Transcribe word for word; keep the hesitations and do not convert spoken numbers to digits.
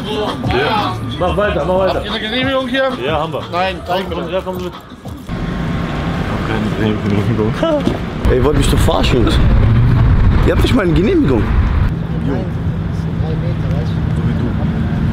Ja. Mach weiter, mach weiter. Habt ihr eine Genehmigung hier? Ja, haben wir. Nein, zeig Komm, bitte. ja, komm mit. Keine Genehmigung. Ey, ihr wollt mich doch verarschen, Jungs. Ihr habt nicht mal eine Genehmigung. Nein, das sind drei Meter, weißt du?